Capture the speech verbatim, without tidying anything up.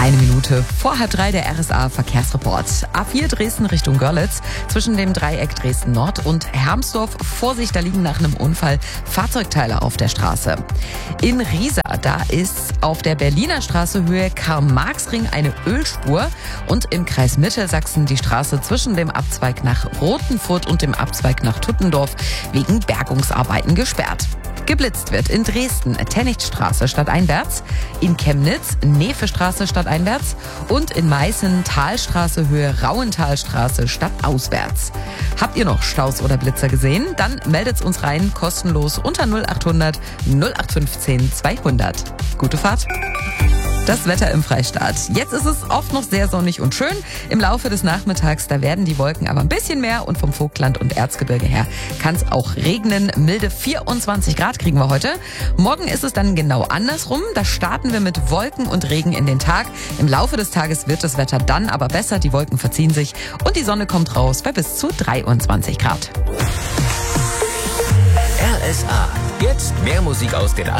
Eine Minute vor halb drei der R S A Verkehrsreport. A vier Dresden Richtung Görlitz. Zwischen dem Dreieck Dresden Nord und Hermsdorf. Vorsicht, da liegen nach einem Unfall Fahrzeugteile auf der Straße. In Riesa, da ist auf der Berliner Straße Höhe Karl-Marx-Ring eine Ölspur. Und im Kreis Mittelsachsen die Straße zwischen dem Abzweig nach Rothenfurt und dem Abzweig nach Tuttendorf wegen Bergungsarbeiten gesperrt. Geblitzt wird in Dresden Tennichtstraße stadteinwärts, in Chemnitz Nefestraße stadteinwärts und in Meißen Talstraße Höhe Rauenthalstraße stadtauswärts. Habt ihr noch Staus oder Blitzer gesehen? Dann meldet's uns rein, kostenlos unter null acht hundert null acht fünfzehn zweihundert. Gute Fahrt! Das Wetter im Freistaat. Jetzt ist es oft noch sehr sonnig und schön. Im Laufe des Nachmittags, da werden die Wolken aber ein bisschen mehr und vom Vogtland und Erzgebirge her kann es auch regnen. Milde vierundzwanzig Grad kriegen wir heute. Morgen ist es dann genau andersrum. Da starten wir mit Wolken und Regen in den Tag. Im Laufe des Tages wird das Wetter dann aber besser. Die Wolken verziehen sich und die Sonne kommt raus bei bis zu dreiundzwanzig Grad. R S A. Jetzt mehr Musik aus den